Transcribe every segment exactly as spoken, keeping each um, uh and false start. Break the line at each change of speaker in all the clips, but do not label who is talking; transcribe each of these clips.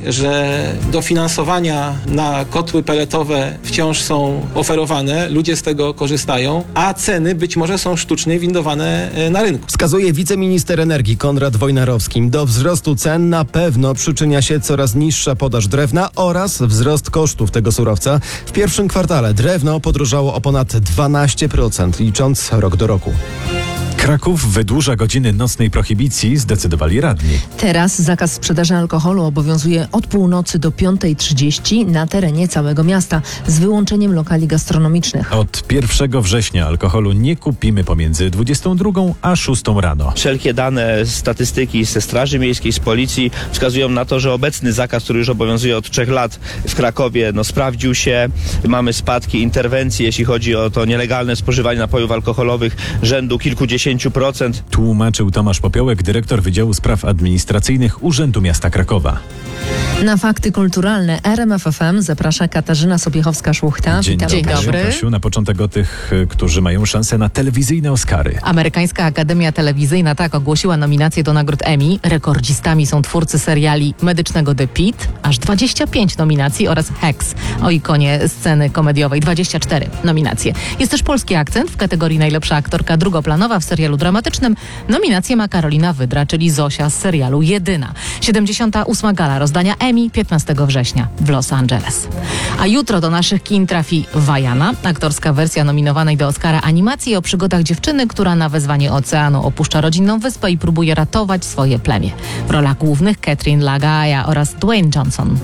że dofinansowania na kotły peletowe wciąż są oferowane, ludzie z tego korzystają, a ceny być może są sztucznie windowane na rynku.
Wskazuje wiceminister energii Konrad Wojnarowski. Do wzrostu cen na pewno przyczynia się coraz niższa podaż drewna oraz wzrost kosztów tego surowca. W pierwszym kwartale drewno podrożało o ponad dwanaście procent, licząc rok do roku.
Kraków wydłuża godziny nocnej prohibicji, zdecydowali radni.
Teraz zakaz sprzedaży alkoholu obowiązuje od północy do piątej trzydzieści na terenie całego miasta, z wyłączeniem lokali gastronomicznych.
Od pierwszego września alkoholu nie kupimy pomiędzy dwudziestą drugą a szóstą rano.
Wszelkie dane, statystyki ze Straży Miejskiej, z Policji wskazują na to, że obecny zakaz, który już obowiązuje od trzech lat w Krakowie, no, sprawdził się. Mamy spadki interwencji, jeśli chodzi o to nielegalne spożywanie napojów alkoholowych rzędu kilkudziesięciu procent.
Tłumaczył Tomasz Popiołek, dyrektor Wydziału Spraw Administracyjnych Urzędu Miasta Krakowa.
Na fakty kulturalne R M F F M zaprasza Katarzyna Sobiechowska-Szłuchta.
Dzień
Witam.
dobry.
Dzień dobry.
Kasiu, na początek o tych, którzy mają szansę na telewizyjne Oscary.
Amerykańska Akademia Telewizyjna tak ogłosiła nominacje do nagród Emmy. Rekordzistami są twórcy seriali medycznego The Pitt, aż dwadzieścia pięć nominacji, oraz Hex o ikonie sceny komediowej, dwadzieścia cztery nominacje. Jest też polski akcent w kategorii najlepsza aktorka drugoplanowa w serialu dramatycznym. Nominację ma Karolina Wydra, czyli Zosia z serialu Jedyna. siedemdziesiąta ósma gala rozdania Emmy piętnastego września w Los Angeles. A jutro do naszych kin trafi Vaiana, aktorska wersja nominowanej do Oscara animacji o przygodach dziewczyny, która na wezwanie oceanu opuszcza rodzinną wyspę i próbuje ratować swoje plemię. W rolach głównych Catherine Lagaya oraz Dwayne Johnson.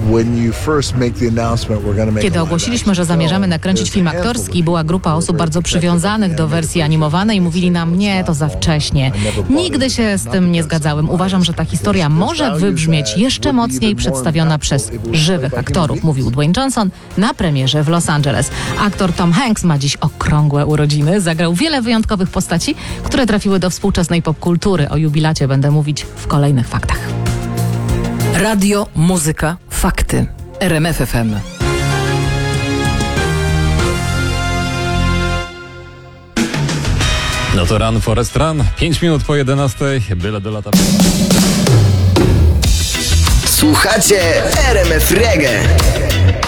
Kiedy ogłosiliśmy, że zamierzamy nakręcić film aktorski, była grupa osób bardzo przywiązanych do wersji animowanej i mówili nam: nie, to za wcześnie. Nigdy się z tym nie zgadzałem. Uważam, że ta historia może wybrzmieć jeszcze mocniej przedstawiona przez żywych aktorów, mówił Dwayne Johnson na premierze w Los Angeles. Aktor Tom Hanks ma dziś okrągłe urodziny. Zagrał wiele wyjątkowych postaci, które trafiły do współczesnej popkultury. O jubilacie będę mówić w kolejnych faktach.
Radio, muzyka, fakty. R M F F M.
No to Run Forest Run. pięć minut po jedenastej. Byle do lata.
Słuchacie R M F Reggae.